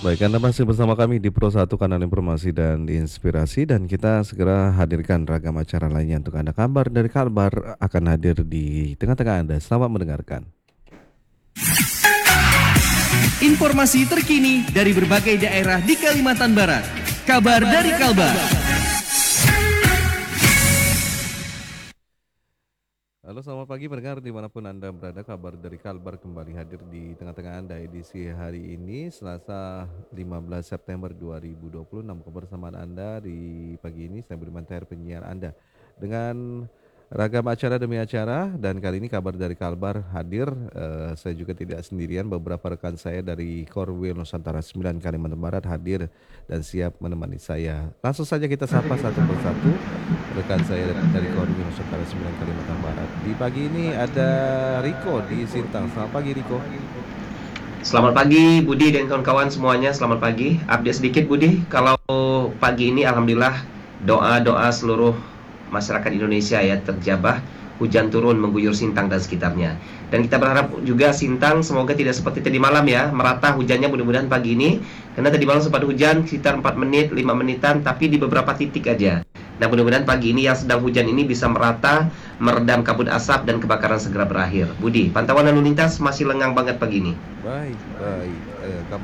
Baik, Anda masih bersama kami di Pro 1 Kanal Informasi dan Inspirasi dan kita segera hadirkan ragam acara lainnya untuk Anda. Kabar dari Kalbar akan hadir di tengah-tengah Anda. Selamat mendengarkan. Informasi terkini dari berbagai daerah di Kalimantan Barat. Kabar dari Kalbar. Halo, selamat pagi pendengar dimanapun Anda berada. Kabar dari Kalbar kembali hadir di tengah-tengah Anda edisi hari ini Selasa 15 September 2026. Kebersamaan Anda di pagi ini saya Budiman Tahir, penyiar Anda dengan ragam acara demi acara. Dan kali ini kabar dari Kalbar hadir. Saya juga tidak sendirian, beberapa rekan saya dari Korwil Nusantara 9 Kalimantan Barat hadir dan siap menemani saya. Langsung saja kita sapa satu persatu rekan saya dari Korwil Nusantara 9 Kalimantan Barat. Di pagi ini ada Riko di Sintang. Selamat pagi Riko. Selamat pagi Budi dan kawan-kawan semuanya, selamat pagi. Update sedikit Budi, kalau pagi ini alhamdulillah doa-doa seluruh masyarakat Indonesia ya terjabah, hujan turun mengguyur Sintang dan sekitarnya. Dan kita berharap juga Sintang semoga tidak seperti tadi malam ya, merata hujannya mudah-mudahan pagi ini. Karena tadi malam sempat hujan sekitar 4 menit, 5 menitan, tapi di beberapa titik aja. Nah mudah-mudahan pagi ini yang sedang hujan ini bisa merata, meredam kabut asap dan kebakaran segera berakhir. Budi, pantauan lalu lintas masih lengang banget pagi ini. Baik.